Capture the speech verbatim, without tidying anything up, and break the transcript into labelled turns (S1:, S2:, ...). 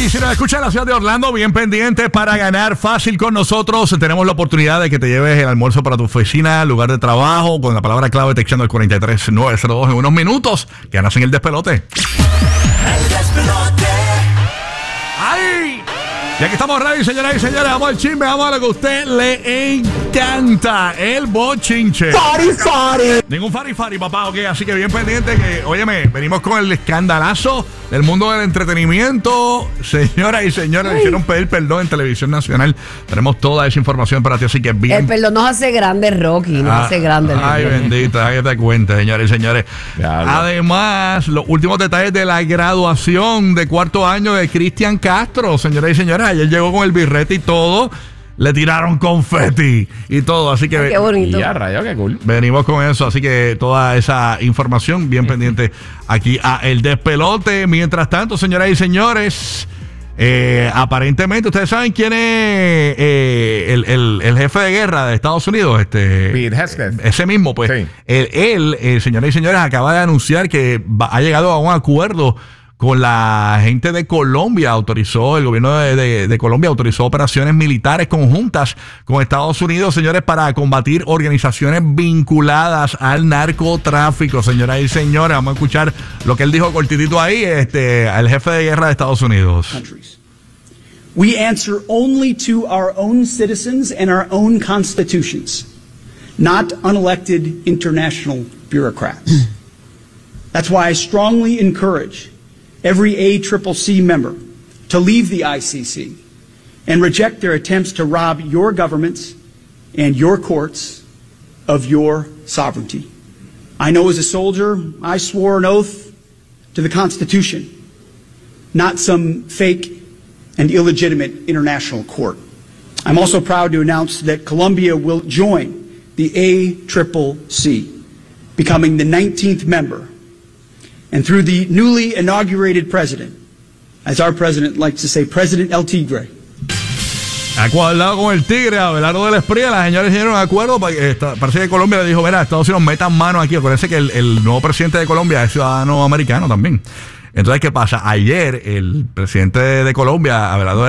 S1: Y si nos escucha en la ciudad de Orlando, bien pendiente para ganar fácil con nosotros. Tenemos la oportunidad de que te lleves el almuerzo para tu oficina, lugar de trabajo, con la palabra clave texteando al cuatro tres nueve cero dos en unos minutos. Ganas en el despelote.
S2: El despelote.
S1: ¡Ay! Y aquí estamos ready, señoras y señores. Vamos al chisme, vamos a lo que a usted le encanta. El bochinche.
S3: Fari, fari.
S1: Ningún fari fari, papá, ok. Así que bien pendiente que, óyeme, venimos con el escandalazo del mundo del entretenimiento. Señoras y señores, le hicieron pedir perdón en Televisión Nacional. Tenemos toda esa información para ti, así que bien.
S3: El perdón nos hace grandes, Rocky. Nos
S1: Ah,
S3: hace grandes.
S1: Ay, bendita, que te cuente, señores y señores.
S4: Claro.
S1: Además, los últimos detalles de la graduación de cuarto año de Cristian Castro, señoras y señores. Ayer llegó con el birrete y todo. Le tiraron confeti y todo, así que
S3: Ay, qué bonito.
S4: Y ya, rayo, qué cool.
S1: venimos con eso, así que toda esa información bien pendiente aquí a El Despelote. Mientras tanto, señoras y señores, eh, aparentemente ustedes saben quién es eh, el, el, el jefe de guerra de Estados Unidos, este
S4: Pete Hegseth.
S1: ese mismo, pues.
S4: Sí.
S1: Él, él eh, señoras y señores, acaba de anunciar que va, ha llegado a un acuerdo con la gente de Colombia. Autorizó, el gobierno de, de, de Colombia autorizó operaciones militares conjuntas con Estados Unidos, señores, para combatir organizaciones vinculadas al narcotráfico. Señoras y señores, vamos a escuchar lo que él dijo cortitito ahí, este, al jefe de guerra de Estados Unidos.
S5: Countries. We answer only to our own citizens and our own constitutions, not unelected international bureaucrats. That's why I strongly encourage every A C C C member to leave the I C C and reject their attempts to rob your governments and your courts of your sovereignty. I know as a soldier, I swore an oath to the Constitution, not some fake and illegitimate international court. I'm also proud to announce that Colombia will join the A C C C, becoming the nineteenth member. And through the newly inaugurated president, as our president likes to say, President El Tigre.
S1: Acuadrado con el Tigre, Abelardo del Espriella, las señores hicieron un acuerdo. Para que esta, parece que Colombia le dijo: verá, Estados Unidos metan mano aquí. Acuérdense que el, el nuevo presidente de Colombia es ciudadano americano también. Entonces, ¿qué pasa? Ayer el presidente de, de Colombia, Abelardo